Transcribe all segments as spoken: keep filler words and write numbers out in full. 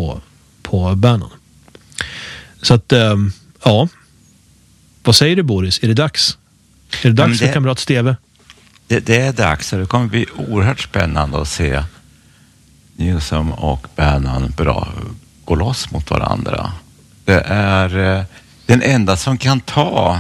på, på Bannon. Så att, um, ja. Vad säger du, Boris? Är det dags? Är det dags det, för kamrat-T V? Det, det är dags, och det kommer bli oerhört spännande att se Newsom och Bannon bra gå loss mot varandra. Det är eh, den enda som kan ta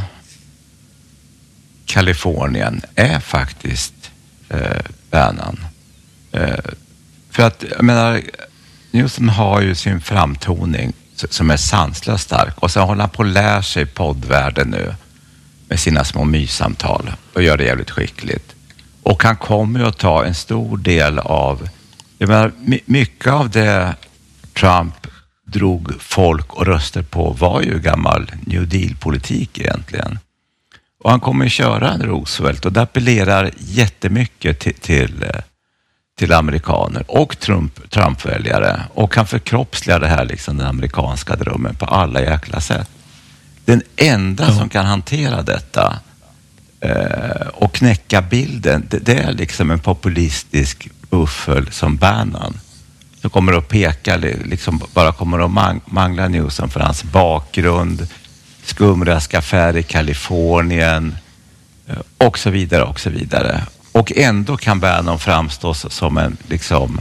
Kalifornien är faktiskt eh, Bannon. Eh, för att, jag menar, Newsom har ju sin framtoning som är sanslöst stark, och så håller han på att lära sig poddvärlden nu med sina små mysamtal och gör det jävligt skickligt. Och han kommer ju att ta en stor del av, jag menar, mycket av det Trump drog folk och röster på var ju gammal New Deal-politik egentligen. Och han kommer att köra en Roosevelt, och det appellerar jättemycket till, till, till amerikaner och Trump, Trump-väljare, och han förkroppsligar det här, liksom den amerikanska drömmen på alla jäkla sätt. Den enda mm. som kan hantera detta eh, och knäcka bilden, det, det är liksom en populistisk buffel som Bannon, som kommer att peka, liksom bara kommer att mang- mangla Newsom för hans bakgrund, skumraskaffär i Kalifornien och så vidare och så vidare. Och ändå kan Bannon framstå som en liksom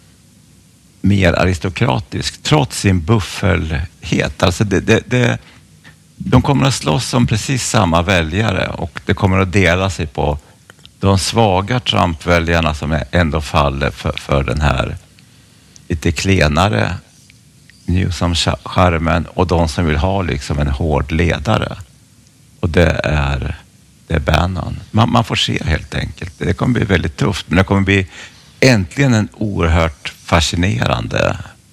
mer aristokratisk trots sin buffelhet. Alltså det, det, det, de kommer att slåss om precis samma väljare, och det kommer att dela sig på de svaga Trump-väljarna som ändå faller för, för den här lite klenare Newsom-charmen, och de som vill ha liksom en hård ledare. Och det är, det är Bannon. Man, man får se helt enkelt. Det kommer bli väldigt tufft, men det kommer bli äntligen en oerhört fascinerande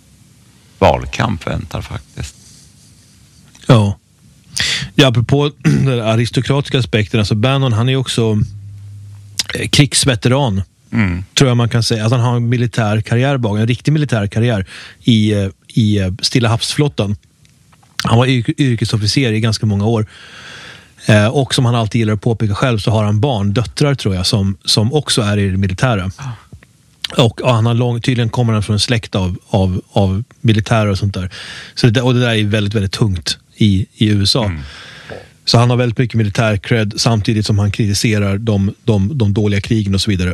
valkamp väntar faktiskt. Ja. Ja, apropå den aristokratiska aspekten, alltså Bannon, han är också krigsveteran. Mm. Tror jag man kan säga. Att han har en militär karriär bakom, en riktig militär karriär i, i Stilla havsflottan. Han var yr- yrkesofficer i ganska många år. Eh, och som han alltid gillar att påpeka själv, så har han barn, döttrar tror jag, som, som också är i det militära. Och ja, han har lång, tydligen kommer han från en släkt av, av, av militärer och sånt där. Så det, och det där är väldigt, väldigt tungt i, i U S A. Mm. Så han har väldigt mycket militär cred, samtidigt som han kritiserar de, de, de dåliga krigen och så vidare.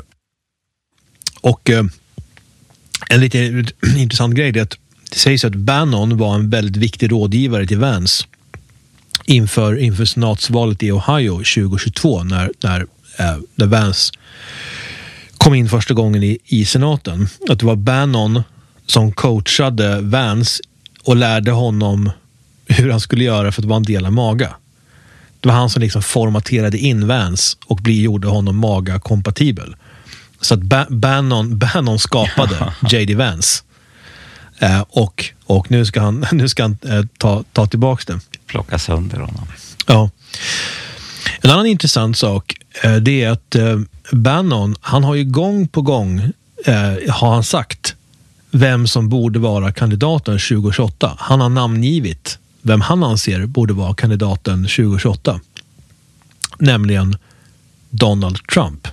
Och eh, en lite intressant grej är att det sägs att Bannon var en väldigt viktig rådgivare till Vance inför, inför senatsvalet i Ohio tjugohundratjugotvå, när, när, eh, när Vance kom in första gången i, i senaten. Att det var Bannon som coachade Vance och lärde honom hur han skulle göra för att vara en del av MAGA. Det var han som liksom formaterade in Vance och bli, gjorde honom MAGA-kompatibel. Så att ba- Bannon, Bannon skapade J D Vance. Eh, och, och nu ska han, nu ska han eh, ta, ta tillbaka det. Plocka sönder honom. Ja. En annan intressant sak eh, det är att eh, Bannon, han har ju gång på gång eh, har han sagt vem som borde vara kandidaten tjugohundratjugoåtta. Han har namngivit vem han anser borde vara kandidaten tjugohundratjugoåtta. Nämligen Donald Trump.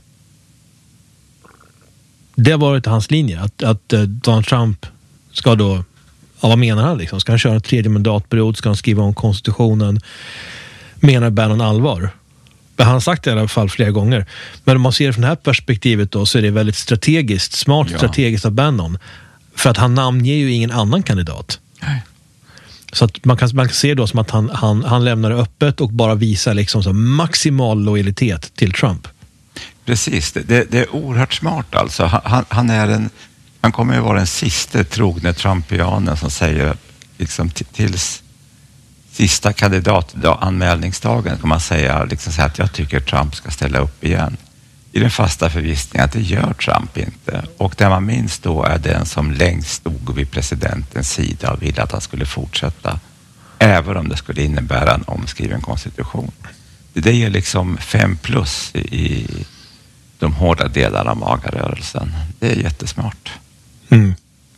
Det har varit hans linje, att, att uh, Donald Trump ska då, ja, vad menar han liksom? Ska han köra en tredje mandatperiod? Ska han skriva om konstitutionen? Menar Bannon allvar? Han har sagt det i alla fall flera gånger. Men om man ser det från det här perspektivet då, så är det väldigt strategiskt, smart ja. strategiskt av Bannon. För att han namnger ju ingen annan kandidat. Nej. Så att man kan, man kan se då som att han, han, han lämnar det öppet och bara visar liksom så maximal lojalitet till Trump. Precis, det, det är oerhört smart alltså. Han, han, är en, han kommer ju vara den sista trogne trumpianen som säger liksom t- tills sista kandidatanmälningsdagen kan man säga, liksom säga att jag tycker Trump ska ställa upp igen. I den fasta förvissningen att det gör Trump inte. Och det man minns då är den som längst stod vid presidentens sida och ville att han skulle fortsätta, även om det skulle innebära en omskriven konstitution. Det ger liksom fem plus i de hårda delarna av magarörelsen. Det är jättesmart. Mm.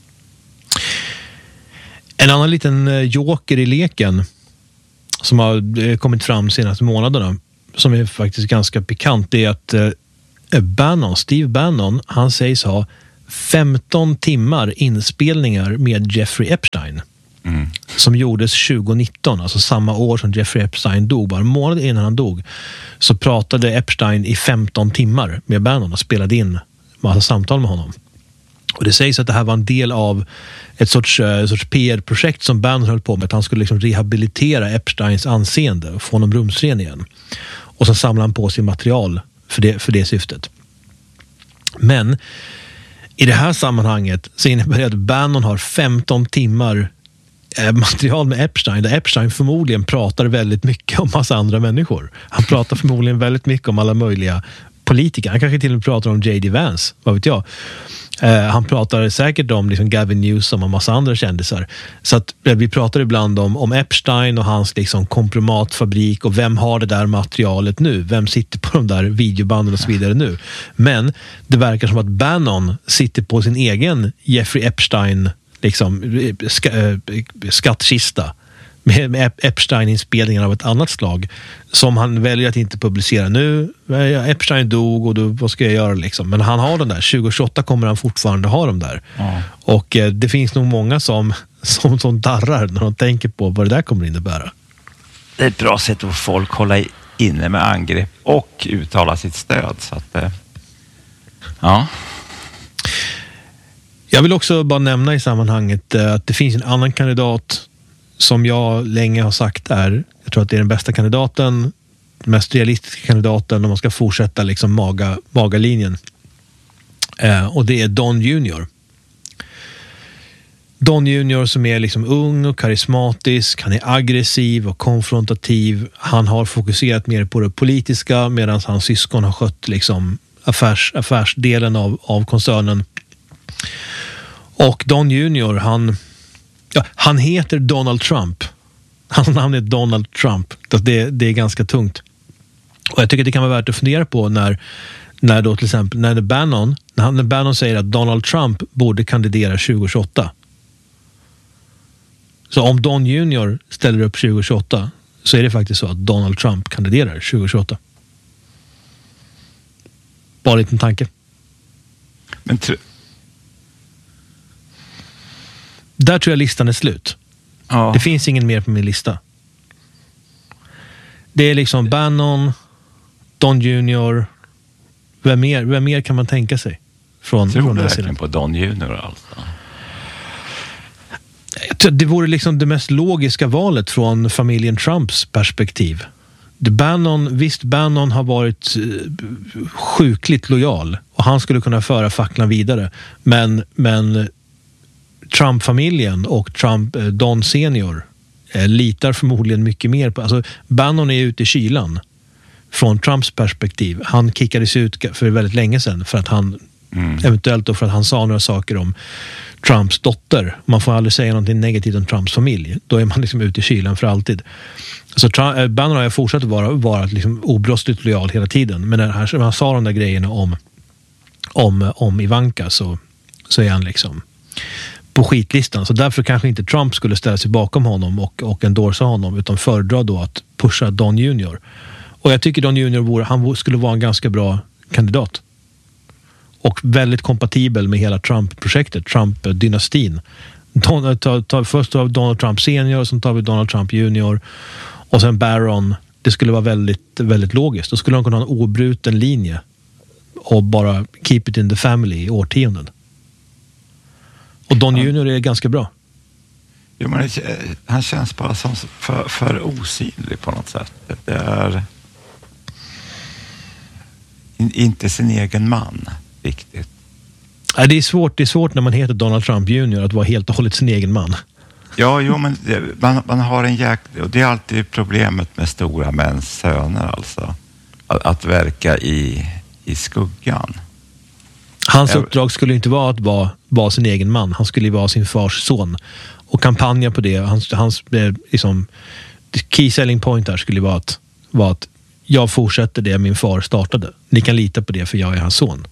En annan liten joker i leken som har kommit fram de senaste månaderna, som är faktiskt ganska pikant, det är att Bannon, Steve Bannon, han sägs ha femton timmar inspelningar med Jeffrey Epstein. Mm. Som gjordes tjugonitton, alltså samma år som Jeffrey Epstein dog, bara en månad innan han dog, så pratade Epstein i femton timmar med Bannon och spelade in massa samtal med honom. Och det sägs att det här var en del av ett sorts, uh, sorts P R-projekt som Bannon höll på med, att han skulle liksom rehabilitera Epsteins anseende och få honom rumsren igen. Och så samlade han på sig material för det, för det syftet. Men i det här sammanhanget så innebär det att Bannon har femton timmar material med Epstein, där Epstein förmodligen pratar väldigt mycket om massa andra människor. Han pratar förmodligen väldigt mycket om alla möjliga politiker. Han kanske till och med pratar om J D Vance, vad vet jag. Uh, han pratar säkert om liksom Gavin Newsom och massa andra kändisar. Så att uh, vi pratar ibland om, om Epstein och hans liksom komprimatfabrik och vem har det där materialet nu? Vem sitter på de där videobanden och så vidare nu? Men det verkar som att Bannon sitter på sin egen Jeffrey Epstein liksom ska, äh, skattkista med, med Epstein-inspelningen av ett annat slag som han väljer att inte publicera nu. Epstein dog och då, vad ska jag göra liksom? Men han har den där, tjugo tjugoåtta kommer han fortfarande ha dem där. Ja. Och eh, det finns nog många som, som, som darrar när de tänker på vad det där kommer innebära. Det är ett bra sätt att folk hålla inne med angrepp och uttala sitt stöd. Så att, eh, ja. Jag vill också bara nämna i sammanhanget eh, att det finns en annan kandidat som jag länge har sagt är, jag tror att det är den bästa kandidaten, den mest realistiska kandidaten om man ska fortsätta liksom maga, magalinjen. Eh, och det är Don Junior Don Junior som är liksom ung och karismatisk, han är aggressiv och konfrontativ. Han har fokuserat mer på det politiska medan hans syskon har skött liksom affärs, affärsdelen av, av koncernen. Och Don Junior, han Ja, han heter Donald Trump. Hans namn är Donald Trump. Det, det är ganska tungt. Och jag tycker det kan vara värt att fundera på när, när då till exempel när det Bannon, när, han, när Bannon säger att Donald Trump borde kandidera tjugo tjugoåtta. Så om Don Junior ställer upp tjugo tjugoåtta så är det faktiskt så att Donald Trump kandiderar tjugo tjugoåtta. Bara en liten tanke. Men tr- Där tror jag listan är slut. Ja. Det finns ingen mer på min lista. Det är liksom Bannon, Don Junior. Vem mer, vem mer kan man tänka sig? Från, tror från du den verkligen sidan på Don Junior alltså? Jag tror det vore liksom det mest logiska valet från familjen Trumps perspektiv. Bannon, visst, Bannon har varit sjukligt lojal och han skulle kunna föra facklan vidare. Men, men Trump-familjen och Trump, Don senior eh, litar förmodligen mycket mer på... Alltså, Bannon är ute i kylan från Trumps perspektiv. Han kickades ut för väldigt länge sedan för att han mm. eventuellt då för att han sa några saker om Trumps dotter. Man får aldrig säga någonting negativt om Trumps familj. Då är man liksom ute i kylan för alltid. Så Trump, eh, Bannon har fortsatt vara, vara liksom obrottsligt lojal hela tiden. Men när han, när han sa de där grejerna om, om, om Ivanka så, så är han liksom på skitlistan. Så därför kanske inte Trump skulle ställa sig bakom honom och, och endorsa honom, utan föredra då att pusha Don Junior. Och jag tycker Don Junior vore, han skulle vara en ganska bra kandidat. Och väldigt kompatibel med hela Trump-projektet, Trump-dynastin. Don, ta, ta, först tar vi Donald Trump senior, sen tar vi Donald Trump junior och sen Barron. Det skulle vara väldigt, väldigt logiskt. Då skulle han kunna ha en obruten linje och bara keep it in the family i årtionden. Och Don ja. Junior är ganska bra. Jo, men det, han känns bara som för, för osynlig på något sätt. Det är in, inte sin egen man riktigt. Ja, det är svårt, det är svårt när man heter Donald Trump junior att vara helt och hållet sin egen man. Ja, jo, men det, man, man har en jäk... Och det är alltid problemet med stora mäns söner alltså. Att, att verka i, i skuggan. Hans uppdrag skulle inte vara att vara, vara sin egen man. Han skulle vara sin fars son. Och kampanja på det. Hans, hans liksom, key selling point här skulle vara att, vara att jag fortsätter det min far startade. Ni kan lita på det för jag är hans son.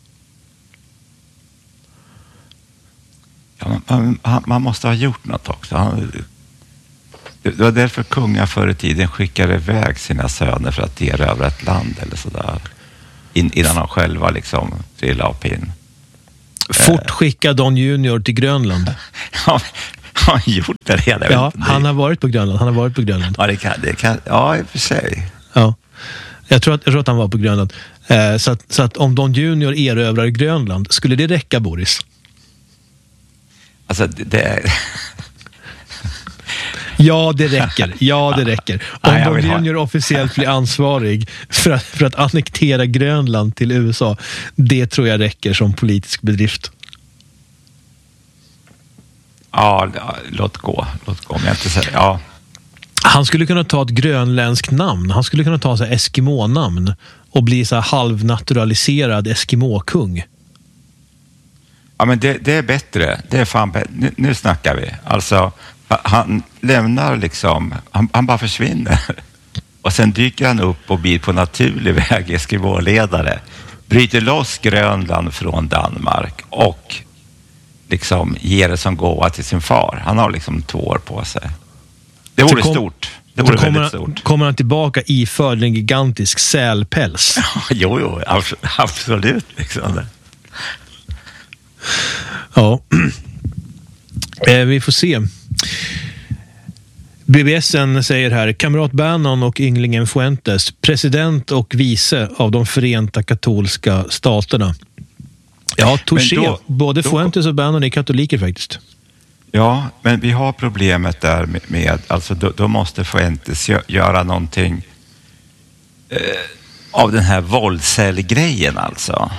Ja, man, man måste ha gjort något också. Han, det var därför kungar förr i tiden skickade iväg sina söner för att erövra ett land eller sådär. In, innan de själva liksom trillade av pinn. Fort skicka Don Junior till Grönland. Ja, har han gjort det redan? Ja, han har varit på Grönland. Han har varit på Grönland. Ja, det kan, det kan, ja i och för sig. Ja, jag tror att, jag tror att han var på Grönland. Eh, så, att, så att om Don Junior erövrar Grönland, skulle det räcka, Boris? Alltså, det, det är... Ja, det räcker. Ja, det räcker. Om Nej, Don ha... Junior officiellt blir ansvarig för att, för att annektera Grönland till U S A, det tror jag räcker som politisk bedrift. Ja, låt gå. Låt gå. Men jag inte säger, ja. Han skulle kunna ta ett grönländskt namn. Han skulle kunna ta så här Eskimo-namn och bli så här halvnaturaliserad Eskimo-kung. Ja, men det, det är bättre. Det är fan bättre. Nu, nu snackar vi. Alltså, han lämnar liksom... Han, han bara försvinner. Och sen dyker han upp och blir på naturlig väg Eskimo-ledare. Bryter loss Grönland från Danmark och liksom ger det som gåva till sin far. Han har liksom två år på sig. Det vore kom, stort. Det vore kommer, väldigt stort. Kommer han tillbaka i för en gigantisk sälpäls? jo, jo. Absolut. Liksom. Ja. Eh, vi får se. B B S-en säger här: kamrat Bannon och ynglingen Fuentes, president och vice av de förenta katolska staterna. Ja, touché. Då, Både då, Fuentes och Bannon är katoliker faktiskt. Ja, men vi har problemet där med, med alltså då, då måste Fuentes göra någonting eh, av den här våldcellgrejen alltså.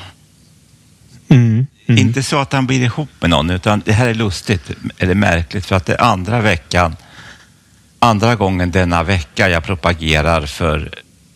Mm, mm. Inte så att han blir ihop med någon, utan det här är lustigt eller märkligt för att det är andra veckan, andra gången denna vecka jag propagerar för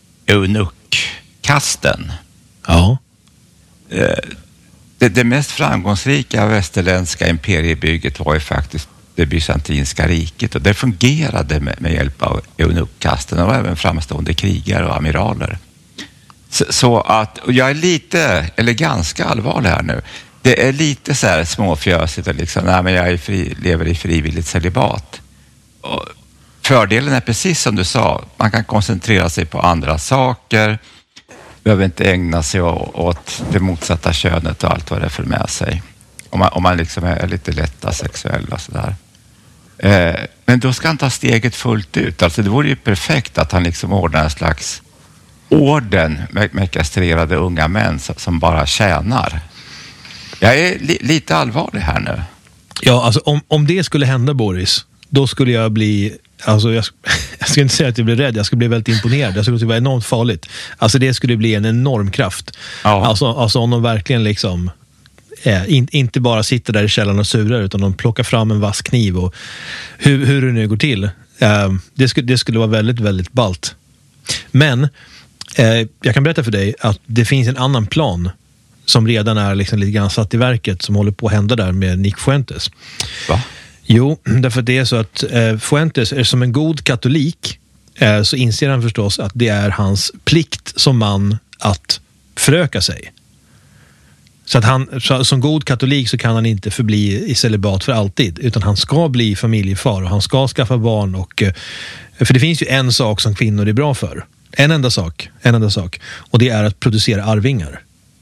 eunuckkasten. Ja. Eh, Det, det mest framgångsrika västerländska imperiebygget var ju faktiskt det bysantinska riket och det fungerade med, med hjälp av eunuckkasten och även framstående krigare och amiraler. Så, så att, och jag är lite, eller ganska allvarlig här nu, det är lite så här småfjösigt och liksom, nej men jag är fri, lever i frivilligt celibat. Och fördelen är precis som du sa, man kan koncentrera sig på andra saker, behöver inte ägna sig åt det motsatta könet och allt vad det för med sig. Om man, om man liksom är lite lätta sexuell och sådär. Eh, men då ska han ta steget fullt ut. Alltså det vore ju perfekt att han liksom ordnar en slags orden med, med kastrerade unga män som bara tjänar. Jag är li, lite allvarlig här nu. Ja, alltså om, om det skulle hända, Boris, då skulle jag bli... Alltså jag, jag ska inte säga att jag blir rädd, jag skulle bli väldigt imponerad. Jag skulle tycka det var enormt farligt. Alltså det skulle bli en enorm kraft. Ja. Alltså, alltså om de verkligen liksom eh, in, inte bara sitter där i källaren och surar, utan de plockar fram en vass kniv och hur, hur det nu går till. Eh, det, skulle, det skulle vara väldigt, väldigt ballt. Men eh, jag kan berätta för dig att det finns en annan plan som redan är liksom lite grann satt i verket, som håller på att hända där med Nick Fuentes. Va? Jo, därför att det är så att eh, Fuentes är som en god katolik, eh, så inser han förstås att det är hans plikt som man att föröka sig. Så att han, så, som god katolik så kan han inte förbli i celibat för alltid, utan han ska bli familjefar och han ska skaffa barn. Och, eh, för det finns ju en sak som kvinnor är bra för. En enda sak, en enda sak. Och det är att producera arvingar.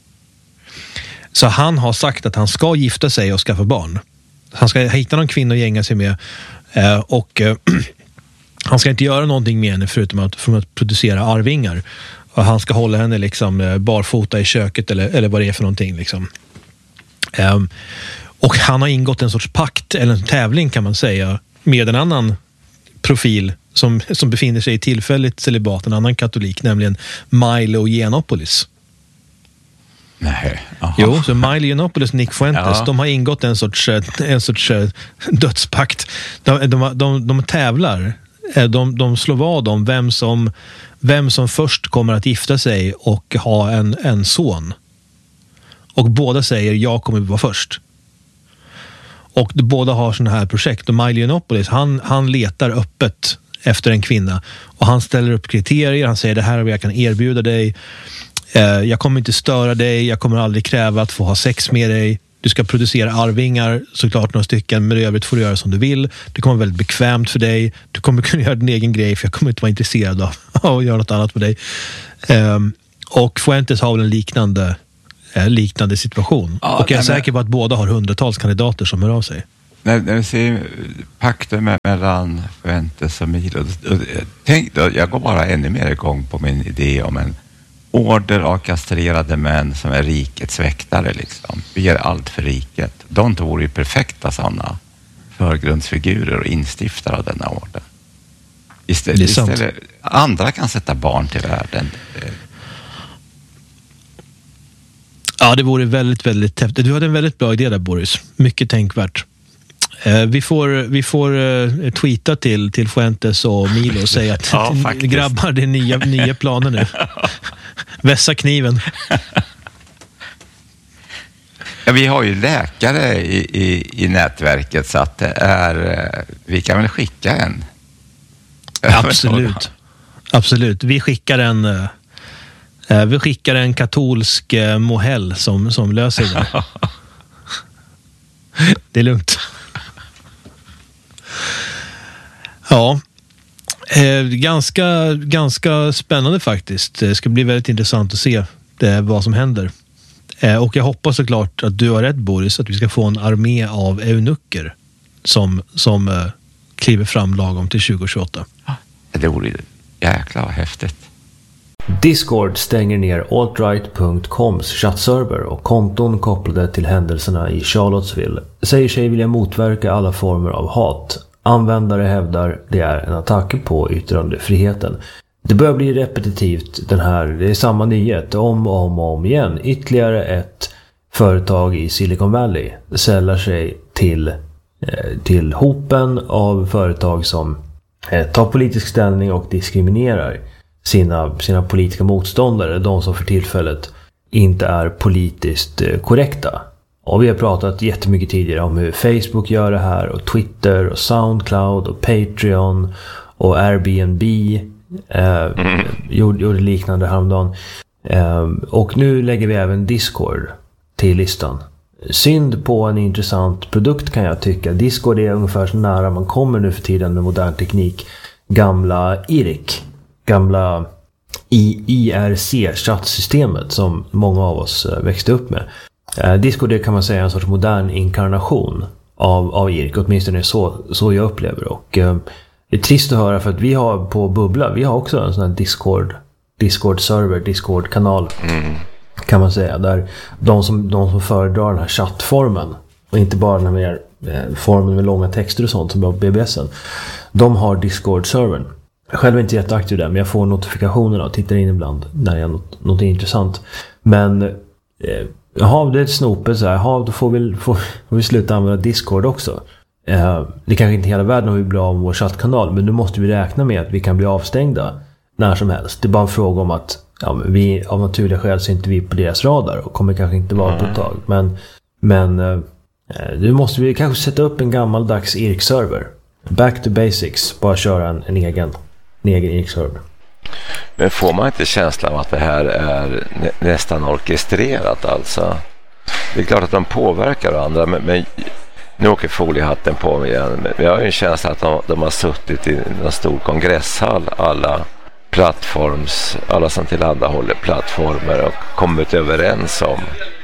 Så han har sagt att han ska gifta sig och skaffa barn. Han ska hitta någon kvinna att gänga sig med eh, och eh, han ska inte göra någonting med henne förutom att, förutom att producera arvingar. Och han ska hålla henne liksom eh, barfota i köket eller, eller vad det är för någonting. Liksom. Eh, och han har ingått en sorts pakt, eller en tävling kan man säga, med en annan profil som, som befinner sig i tillfälligt celibat, en annan katolik, nämligen Milo Yiannopoulos. Nej. Aha. Jo, så Milo Yiannopoulos och Nick Fuentes, ja. De har ingått en sorts, en sorts dödspakt. De, de, de, de tävlar. De, de slår vad om vem som, vem som först kommer att gifta sig och ha en, en son. Och båda säger, jag kommer att vara först. Och båda har sådana här projekt. Och Milo Yiannopoulos, han, han letar öppet efter en kvinna. Och han ställer upp kriterier. Han säger, det här är vad jag kan erbjuda dig. Jag kommer inte störa dig, jag kommer aldrig kräva att få ha sex med dig. Du ska producera arvingar, såklart några stycken, men i övrigt får du göra som du vill. Det kommer vara väldigt bekvämt för dig. Du kommer kunna göra din egen grej, för jag kommer inte vara intresserad av att göra något annat med dig. Um, och Fuentes har väl en liknande eh, liknande situation. Ja, och jag är nej, säker på att båda har hundratals kandidater som hör av sig. När, när vi ser pakter med, mellan Fuentes och Milo, tänk då, jag går bara ännu mer igång på min idé om en order av kastrerade män som är rikets väktare. Liksom. Vi ger allt för riket. De vore ju perfekta sådana förgrundsfigurer och instiftare av denna order. Istället, det är sant. Istället, andra kan sätta barn till världen. Ja, det vore väldigt, väldigt häftigt. Du hade en väldigt bra idé där, Boris. Mycket tänkvärt. Eh, vi får, vi får eh, tweeta till, till Fuentes och Milo och säga att ja, grabbar, det är nya, nya planer nu. Vässa kniven. Ja, vi har ju läkare i, i, i nätverket så att det är, vi kan väl skicka en. Absolut. Absolut. Vi skickar en eh, vi skickar en katolsk eh, mohell som, som löser det. Det är lugnt. Ja. Eh, ganska, ganska spännande faktiskt. Det ska bli väldigt intressant att se det, vad som händer. Eh, och jag hoppas såklart att du har rätt, Boris, att vi ska få en armé av eunucker som, som eh, kliver fram lagom till tjugo tjugoåtta. Det vore jäkla häftigt. Discord stänger ner alt-right punkt coms chattserver och konton kopplade till händelserna i Charlottesville säger sig vilja motverka alla former av hat. Användare hävdar det är en attack på yttrandefriheten. Det börjar bli repetitivt den här, det är samma nyhet om och om och om igen. Ytterligare ett företag i Silicon Valley säljer sig till, eh, till hopen av företag som eh, tar politisk ställning och diskriminerar sina, sina politiska motståndare, de som för tillfället inte är politiskt eh, korrekta. Och vi har pratat jättemycket tidigare om hur Facebook gör det här och Twitter och Soundcloud och Patreon och Airbnb eh, mm. gjorde, gjorde liknande häromdagen. Eh, och nu lägger vi även Discord till listan. Synd på en intressant produkt kan jag tycka. Discord är ungefär så nära man kommer nu för tiden med modern teknik. Gamla I R C, gamla I R C-chattsystemet som många av oss växte upp med. Eh, Discord är, kan man säga, en sorts modern inkarnation av, av I R C, åtminstone så, så jag upplever. Och eh, det är trist att höra för att vi har på Bubbla, vi har också en sån här Discord, Discord-server, Discord-kanal mm. kan man säga, där de som, de som föredrar den här chattformen och inte bara den här mer, eh, formen med långa texter och sånt som på B B S-en, de har Discord-servern. Jag själv är inte jätteaktiv där, men jag får notifikationerna och tittar in ibland när jag något, något intressant. Men eh, jaha, det är ett snopet så här. Jaha, då får vi, får, får vi sluta använda Discord också. Eh, det kanske inte hela världen om vi blir av med vår chattkanal, men nu måste vi räkna med att vi kan bli avstängda när som helst. Det är bara en fråga om att ja, vi, av naturliga skäl så är inte vi på deras radar och kommer kanske inte vara på ett tag. Men, men eh, nu måste vi kanske sätta upp en gammaldags I R C-server. Back to basics, bara köra en, en egen, en egen I R C-server. Men får man inte känslan av att det här är nä- nästan orkestrerat alltså? Det är klart att de påverkar andra, men, men nu åker foliehatten på mig igen. Men jag har ju en känsla att de, de har suttit i en stor kongresshall, alla plattforms, alla som tillhandahåller plattformar och kommit överens om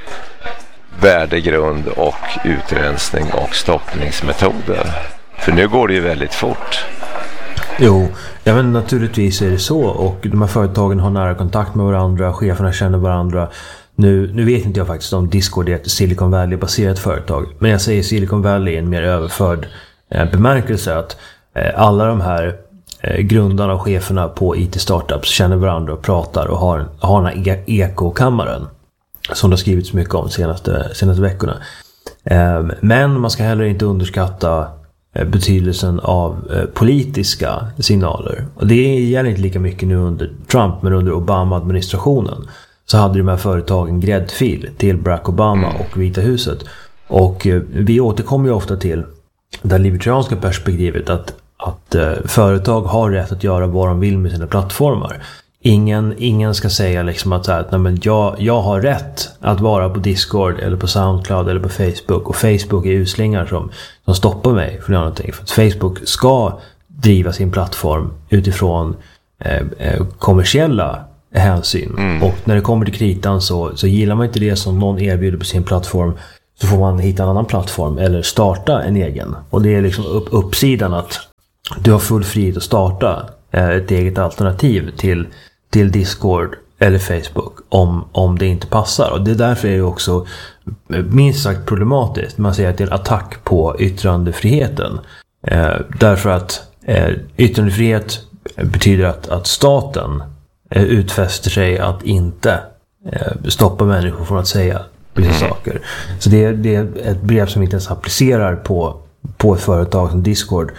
värdegrund och utrensning och stoppningsmetoder. För nu går det ju väldigt fort. Jo, ja, men naturligtvis är det så, och de här företagen har nära kontakt med varandra, cheferna känner varandra. Nu, nu vet inte jag faktiskt om Discord är ett Silicon Valley-baserat företag, men jag säger Silicon Valley i en mer överförd eh, bemärkelse att eh, alla de här eh, grundarna och cheferna på I T-startups känner varandra och pratar och har, har den här e- ekokammaren som det har skrivits mycket om de senaste, senaste veckorna. Eh, men man ska heller inte underskatta betydelsen av eh, politiska signaler. Och det gäller inte lika mycket nu under Trump, men under Obama-administrationen så hade de här företagen gräddfil till Barack Obama mm. och Vita huset. Och eh, vi återkommer ju ofta till det libertarianska perspektivet att, att eh, företag har rätt att göra vad de vill med sina plattformar. Ingen, ingen ska säga liksom att, så här, att nej, men jag, jag har rätt att vara på Discord eller på Soundcloud eller på Facebook, och Facebook är uslingar som, som stoppar mig för någonting. För att Facebook ska driva sin plattform utifrån eh, eh, kommersiella hänsyn. Mm. Och när det kommer till kritan så, så gillar man inte det som någon erbjuder på sin plattform, så får man hitta en annan plattform eller starta en egen. Och det är liksom upp, uppsidan att du har full frihet att starta eh, ett eget alternativ till, till Discord eller Facebook om, om det inte passar. Och det är därför är det också minst sagt problematiskt. Man säger att det är en attack på yttrandefriheten. Eh, därför att eh, yttrandefrihet betyder att, att staten eh, utfäster sig att inte eh, stoppa människor från att säga vissa saker. Så det är, det är ett brev som inte ens applicerar på, på ett företag som Discord.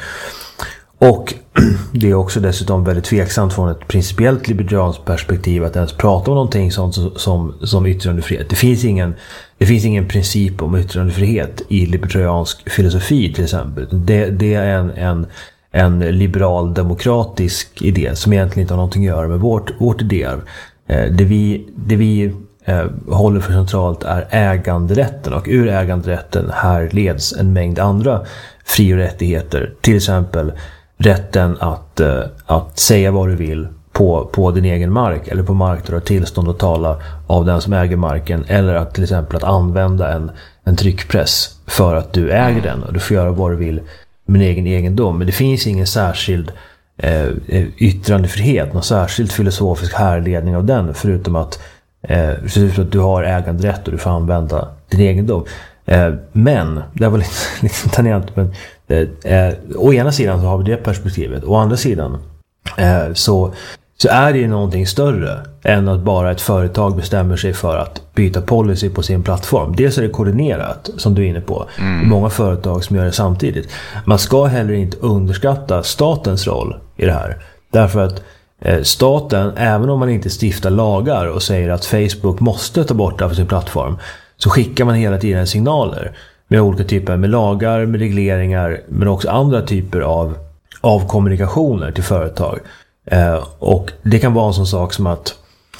Och det är också dessutom väldigt tveksamt från ett principiellt liberalt perspektiv att ens prata om någonting sånt som, som, som yttrandefrihet. Det finns, ingen, det finns ingen princip om yttrandefrihet i libertariansk filosofi till exempel. Det, det är en, en, en liberal demokratisk idé som egentligen inte har någonting att göra med vårt, vårt idéarv. Det vi, det vi eh, håller för centralt är äganderätten, och ur äganderätten här leds en mängd andra fri- och rättigheter. Till exempel rätten att, eh, att säga vad du vill på, på din egen mark eller på mark där du har tillstånd att tala av den som äger marken, eller att till exempel att använda en, en tryckpress för att du äger den och du får göra vad du vill med din egen egendom. Men det finns ingen särskild eh, yttrandefrihet, någon särskild filosofisk härledning av den, förutom att, eh, förutom att du har äganderätt och du får använda din egendom. Eh, men, det var lite, lite tangent, men eh, å ena sidan så har vi det perspektivet, å andra sidan eh, så, så är det ju någonting större än att bara ett företag bestämmer sig för att byta policy på sin plattform. Dels är det koordinerat, som du är inne på. Mm. Många företag som gör det samtidigt. Man ska heller inte underskatta statens roll i det här. Därför att eh, staten, även om man inte stiftar lagar och säger att Facebook måste ta bort det från sin plattform, så skickar man hela tiden signaler med olika typer med lagar, med regleringar, men också andra typer av, av kommunikationer till företag. Eh, och det kan vara en sån sak som att,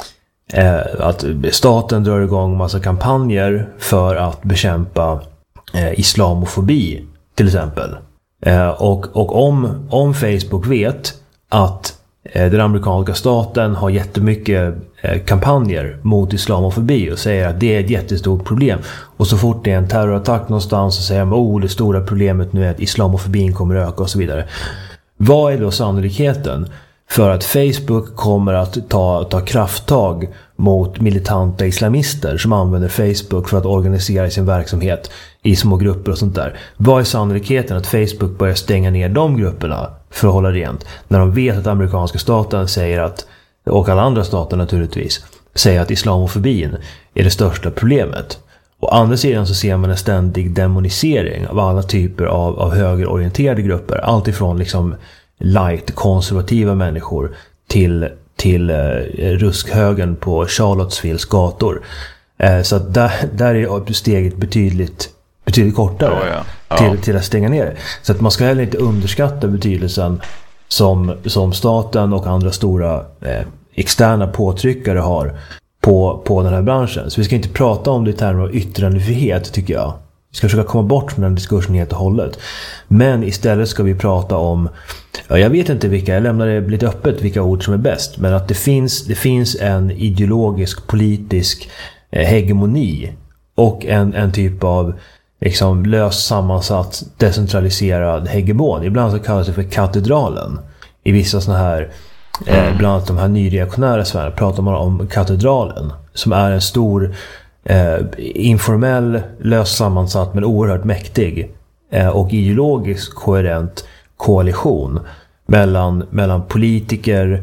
eh, att staten drar igång massa kampanjer för att bekämpa eh, islamofobi till exempel. Eh, och och om, om Facebook vet att eh, den amerikanska staten har jättemycket eh, kampanjer mot islamofobi och säger att det är ett jättestort problem, och så fort det är en terrorattack någonstans så säger man oh, det stora problemet nu är att islamofobin kommer öka och så vidare. Vad är då sannolikheten för att Facebook kommer att ta, ta krafttag mot militanta islamister som använder Facebook för att organisera sin verksamhet i små grupper och sånt där? Vad är sannolikheten att Facebook börjar stänga ner de grupperna för att hålla rent, när de vet att amerikanska staten säger att, och alla andra stater naturligtvis, säger att islamofobin är det största problemet? Å andra sidan så ser man en ständig demonisering av alla typer av, av högerorienterade grupper. Allt ifrån liksom light konservativa människor till, till eh, ruskhögen på Charlottesvilles gator. Eh, så att där, där är steget betydligt, betydligt kortare oh, ja. Ja. Till, till att stänga ner det. Så att man ska heller inte underskatta betydelsen som, som staten och andra stora eh, externa påtryckare har på, på den här branschen. Så vi ska inte prata om det i termer av yttrandefrihet, tycker jag. Vi ska försöka komma bort från den diskursen helt och hållet. Men istället ska vi prata om, ja, jag vet inte vilka, jag lämnar det lite öppet vilka ord som är bäst, men att det finns, det finns en ideologisk, politisk eh, hegemoni och en, en typ av liksom löst sammansatt, decentraliserad hegemon. Ibland så kallas det för katedralen. I vissa såna här, eh, bland annat de här nyreaktionära sfärerna, pratar man om katedralen, som är en stor eh, informell, löst sammansatt men oerhört mäktig eh, och ideologiskt koherent koalition mellan, mellan politiker,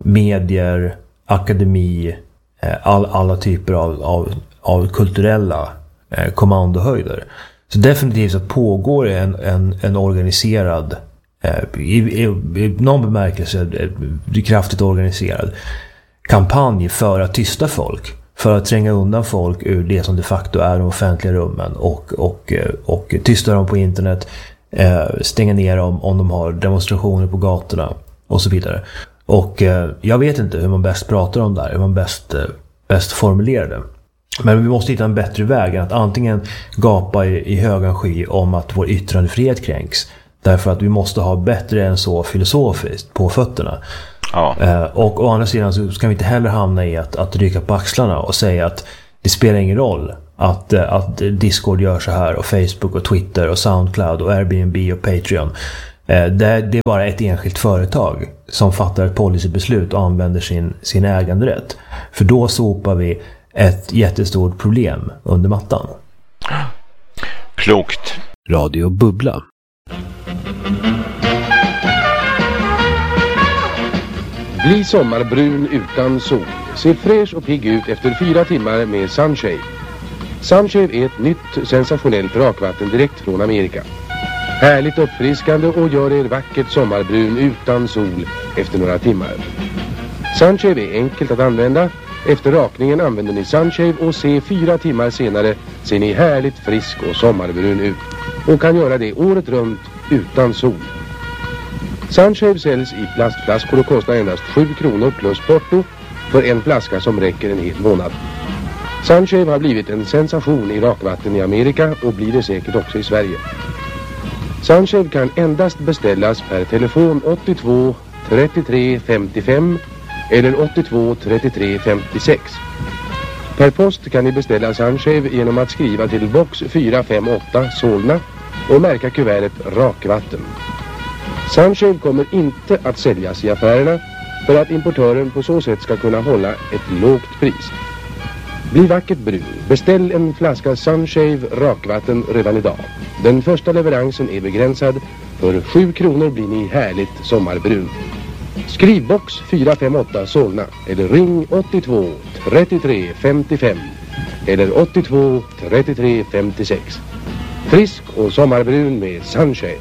medier, akademi, eh, all, alla typer av, av, av kulturella eh, kommandohöjder. Så definitivt så pågår en, en, en organiserad, eh, i, i, i någon bemärkelse eh, kraftigt organiserad kampanj för att tysta folk, för att tränga undan folk ur det som de facto är de offentliga rummen och, och, och tysta dem på internet, eh, stänga ner dem om de har demonstrationer på gatorna och så vidare. Och eh, jag vet inte hur man bäst pratar om det här, hur man bäst, eh, bäst formulerar det. Men vi måste hitta en bättre väg än att antingen gapa i, i högan sky om att vår yttrandefrihet kränks, därför att vi måste ha bättre än så filosofiskt på fötterna. Ja. Eh, och å andra sidan så ska vi inte heller hamna i att, att rycka på axlarna och säga att det spelar ingen roll att, att Discord gör så här och Facebook och Twitter och Soundcloud och Airbnb och Patreon. Eh, det, det är bara ett enskilt företag som fattar ett policybeslut och använder sin, sin äganderätt. För då sopar vi ett jättestort problem under mattan. Klokt. Radio Bubbla. Bli sommarbrun utan sol. Se fräsch och pigg ut efter fyra timmar med Sunshave. Sunshave är ett nytt sensationellt rakvatten direkt från Amerika. Härligt uppfriskande och gör er vackert sommarbrun utan sol efter några timmar. Sunshave är enkelt att använda. Efter rakningen använder ni Sunshave och se fyra timmar senare ser ni härligt frisk och sommarbrun ut. Och kan göra det året runt utan sol. Sunshave säljs i plastflaskor och kostar endast sju kronor plus porto för en flaska som räcker en hel månad. Sunshave har blivit en sensation i rakvatten i Amerika och blir det säkert också i Sverige. Sunshave kan endast beställas per telefon åttiotvå trettiotre femtiofem eller åttiotvå trettiotre femtiosex. Per post kan ni beställa Sunshave genom att skriva till box fyra fem åtta Solna och märka kuvertet rakvatten. Sunshave kommer inte att säljas i affärerna för att importören på så sätt ska kunna hålla ett lågt pris. Bli vackert brun. Beställ en flaska Sunshave rakvatten redan idag. Den första leveransen är begränsad. För sju kronor blir ni härligt sommarbrun. Skriv box fyra fem åtta Solna eller ring åttiotvå trettiotre femtiofem eller åttiotvå trettiotre femtiosex. Frisk och sommarbrun med Sunshave.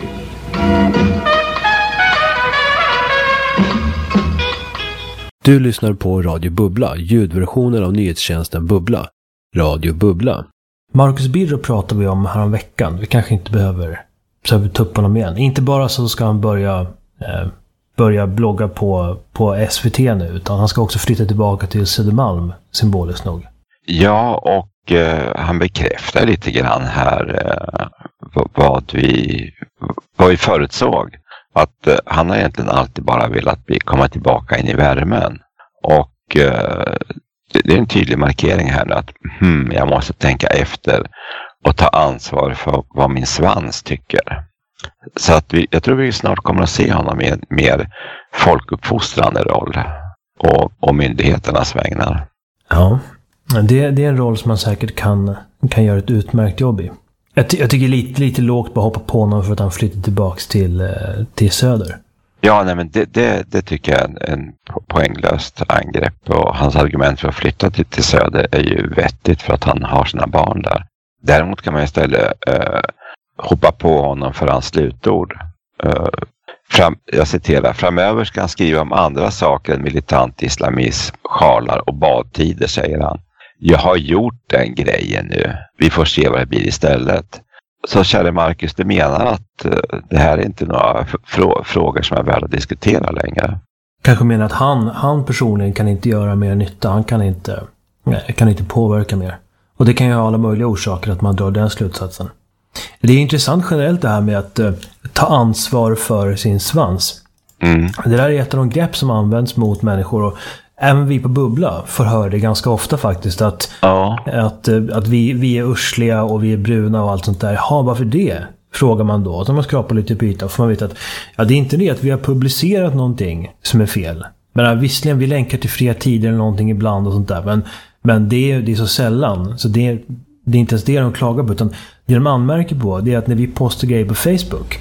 Du lyssnar på Radio Bubbla, ljudversionen av nyhetstjänsten Bubbla. Radio Bubbla. Marcus Birro pratade vi om här om veckan. Vi kanske inte behöver ta upp honom igen. Inte bara så ska han börja, eh, börja blogga på, på S V T nu, utan han ska också flytta tillbaka till Södermalm, symboliskt nog. Ja, och eh, han bekräftar lite grann här eh, vad, vi, vad vi förutsåg. Att eh, han har egentligen alltid bara velat bli, komma tillbaka in i värmen. Och eh, det, det är en tydlig markering här nu att hmm, jag måste tänka efter och ta ansvar för vad min svans tycker. Så att vi, jag tror vi snart kommer att se honom i en mer folkuppfostrande roll och, och myndigheternas vägnar. Ja, det, det är en roll som man säkert kan, kan göra ett utmärkt jobb i. Jag, ty- jag tycker lite, lite lågt bara hoppa på honom för att han flyttar tillbaka till, till söder. Ja, nej, men det, det, det tycker jag är en, en poänglöst angrepp. Och hans argument för att flytta till, till söder är ju vettigt för att han har sina barn där. Däremot kan man istället eh, hoppa på honom för hans slutord. Eh, fram, jag citerar, framöver ska han skriva om andra saker än militant islamism, sjalar och badtider, säger han. Jag har gjort den grejen nu. Vi får se vad det blir istället. Så kära Marcus, du menar att uh, det här är inte några frå- frågor som är värda att diskutera längre? Kanske menar att han, han personligen kan inte göra mer nytta. Han kan inte, nej, kan inte påverka mer. Och det kan ju ha alla möjliga orsaker att man drar den slutsatsen. Det är intressant generellt det här med att uh, ta ansvar för sin svans. Mm. Det där är ett av de grepp som används mot människor, och även vi på Bubbla får höra det ganska ofta faktiskt, att, ja. att, att vi, vi är ursliga och vi är bruna och allt sånt där. Ja, varför det? Frågar man då. Så man skrapar lite på ytan, får man veta att ja, det är inte det att vi har publicerat någonting som är fel. Men visserligen vi länkar till fria tider eller någonting ibland och sånt där, men, men det, är, det är så sällan. Så det är, det är inte ens det de klagar på, utan det de anmärker på det är att när vi postar grejer på Facebook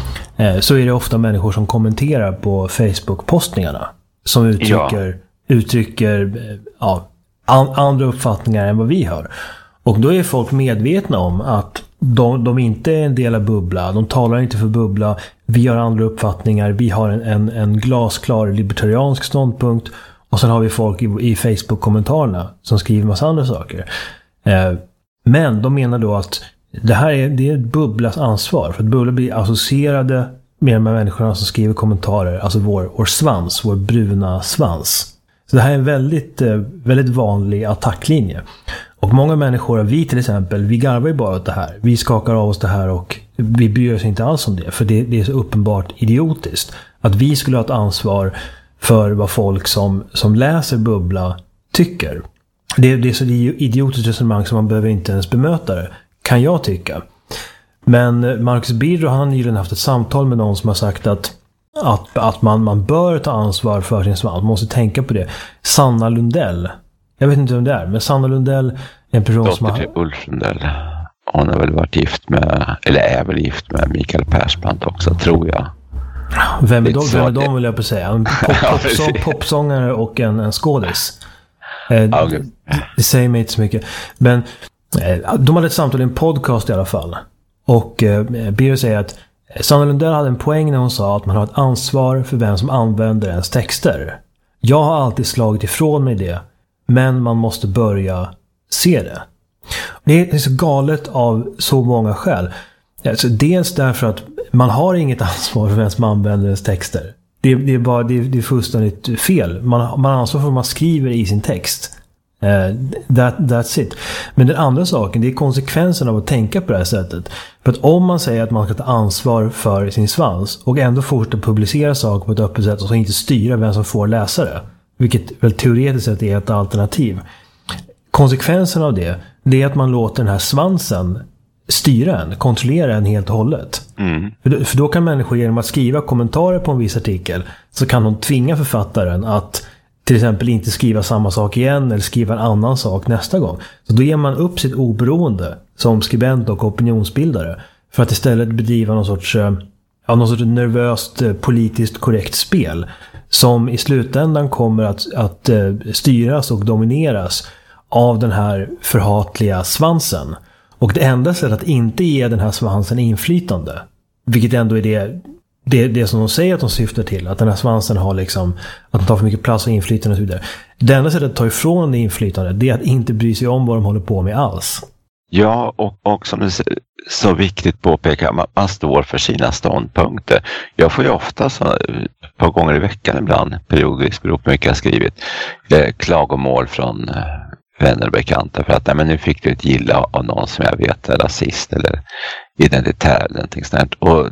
eh, så är det ofta människor som kommenterar på Facebook-postningarna som uttrycker ja. uttrycker ja, an, andra uppfattningar än vad vi har. Och då är folk medvetna om att de, de inte är en del av Bubbla. De talar inte för Bubbla. Vi har andra uppfattningar. Vi har en, en, en glasklar libertariansk ståndpunkt. Och sen har vi folk i, i Facebook-kommentarerna som skriver massa andra saker. Eh, men de menar då att det här är, det är Bubblas ansvar. För att Bubbla blir associerade med de här människorna som skriver kommentarer. Alltså vår, vår svans, vår bruna svans. Så det här är en väldigt, väldigt vanlig attacklinje. Och många människor, vi till exempel, vi garvar ju bara åt det här. Vi skakar av oss det här och vi bryr oss inte alls om det. För det, det är så uppenbart idiotiskt. Att vi skulle ha ett ansvar för vad folk som, som läser Bubbla tycker. Det, det är så idiotiskt resonemang som man behöver inte ens bemöta det, kan jag tycka. Men Marcus Birro, han har nyligen haft ett samtal med någon som har sagt att, att, att man, man bör ta ansvar för sin svans. Man måste tänka på det. Sanna Lundell. Jag vet inte vem det är, men Sanna Lundell är en person Dotter som har... till Ulf Lundell. Hon har väl varit gift med, eller är väl gift med Mikael Persbrandt också, tror jag. Vem är de, vem är de vill jag på säga? En pop, popsång, popsångare och en, en skådis. Eh, okay. det, det säger mig inte så mycket. Men eh, de hade ett samtal i en podcast i alla fall. Och eh, Birro säger att Sanna Lundell hade en poäng när hon sa att man har ett ansvar för vem som använder ens texter. Jag har alltid slagit ifrån mig det, men man måste börja se det. Det är så galet av så många skäl. Alltså, dels därför att man har inget ansvar för vem som använder ens texter. Det, det är bara det är, det är fullständigt fel. Man, man har ansvar för vad man skriver i sin text. Uh, that, that's it. Men den andra saken, det är konsekvensen av att tänka på det här sättet. För att om man säger att man ska ta ansvar för sin svans och ändå fortsätta publicera saker på ett öppet sätt och så inte styra vem som får läsa det, vilket väl teoretiskt sett är ett alternativ. Konsekvensen av det, det är att man låter den här svansen styra en, kontrollera en helt och hållet. Mm. För, då, för då kan människor genom att skriva kommentarer på en viss artikel så kan de tvinga författaren att till exempel inte skriva samma sak igen eller skriva en annan sak nästa gång. Så då ger man upp sitt oberoende som skribent och opinionsbildare för att istället bedriva någon sorts, ja, någon sorts nervöst politiskt korrekt spel som i slutändan kommer att, att styras och domineras av den här förhatliga svansen. Och det enda sättet att inte ge den här svansen inflytande, vilket ändå är det, det, det som de säger att de syftar till, att den här svansen har liksom, att den tar för mycket plats och inflytande och så vidare. Det enda sättet att ta ifrån det inflytande, det är att inte bry sig om vad de håller på med alls. Ja, och, och som du så viktigt påpekar, man, man står för sina ståndpunkter. Jag får ju ofta så, ett par gånger i veckan ibland, periodiskt, beror på mycket jag har skrivit, eh, klagomål från eh, vänner och bekanta för att nej, men nu fick du ett gilla av någon som jag vet är rasist eller identitär eller någonting sånt. Och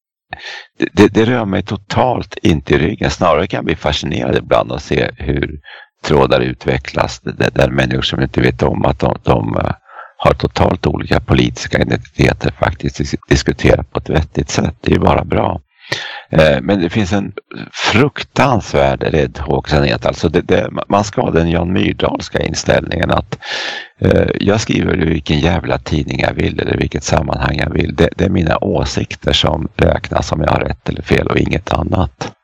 det, det, det rör mig totalt inte i ryggen. Snarare kan jag bli fascinerad ibland och se hur trådar utvecklas där, där människor som inte vet om att de, de har totalt olika politiska identiteter faktiskt diskuterar på ett vettigt sätt. Det är ju bara bra. Men det finns en fruktansvärd räddhågsenhet. Alltså det, det, man ska ha den Jan Myrdalska inställningen att eh, jag skriver i vilken jävla tidning jag vill eller vilket sammanhang jag vill. Det, det är mina åsikter som räknas om jag har rätt eller fel och inget annat.